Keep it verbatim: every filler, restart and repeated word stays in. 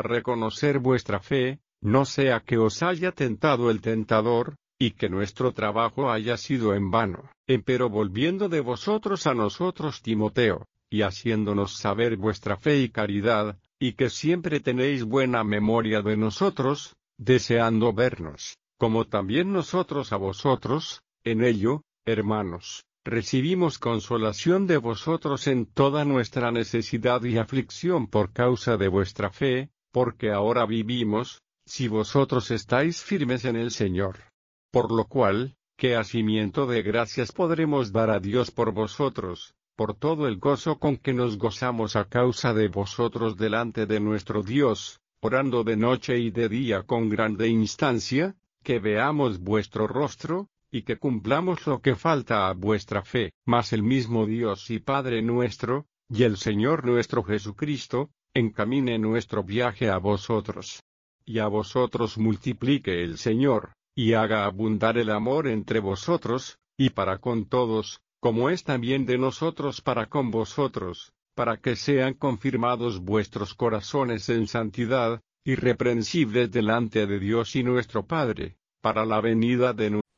reconocer vuestra fe, no sea que os haya tentado el tentador, y que nuestro trabajo haya sido en vano. Empero volviendo de vosotros a nosotros Timoteo, y haciéndonos saber vuestra fe y caridad, y que siempre tenéis buena memoria de nosotros, deseando vernos, como también nosotros a vosotros, en ello, hermanos, recibimos consolación de vosotros en toda nuestra necesidad y aflicción por causa de vuestra fe, porque ahora vivimos, si vosotros estáis firmes en el Señor. Por lo cual, ¿qué hacimiento de gracias podremos dar a Dios por vosotros, por todo el gozo con que nos gozamos a causa de vosotros delante de nuestro Dios, orando de noche y de día con grande instancia, que veamos vuestro rostro, y que cumplamos lo que falta a vuestra fe? Mas el mismo Dios y Padre nuestro, y el Señor nuestro Jesucristo, encamine nuestro viaje a vosotros. Y a vosotros multiplique el Señor, y haga abundar el amor entre vosotros, y para con todos, como es también de nosotros para con vosotros, para que sean confirmados vuestros corazones en santidad, irreprensibles delante de Dios y nuestro Padre, para la venida de